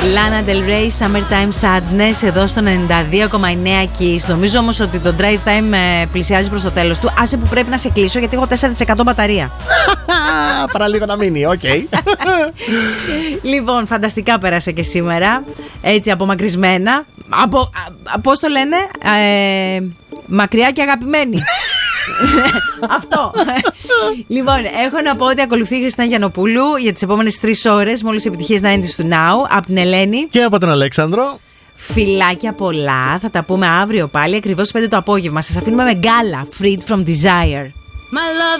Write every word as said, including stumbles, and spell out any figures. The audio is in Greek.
Lana Del Rey, Summertime Sadness, εδώ στο ενενήντα δύο κόμμα εννέα Kiss. Νομίζω όμως ότι το drive time ε, πλησιάζει προς το τέλος του. Άσε που πρέπει να σε κλείσω γιατί έχω τέσσερα τοις εκατό μπαταρία. Παρά λίγο να μείνει, οκ. Okay. Λοιπόν, φανταστικά πέρασε και σήμερα. Έτσι απομακρυσμένα. Από, πώς το λένε, ε, μακριά και αγαπημένη. Αυτό. Λοιπόν, έχω να πω ότι ακολουθεί η Χριστίνα Γιαννοπούλου για τις επόμενες τρεις ώρες με όλες τις επιτυχίες ενενήντα του Now από την Ελένη και από τον Αλέξανδρο. Φιλάκια πολλά. Θα τα πούμε αύριο πάλι ακριβώς στις πέντε το απόγευμα. Σας αφήνουμε με γκάλα. Freed from Desire. My love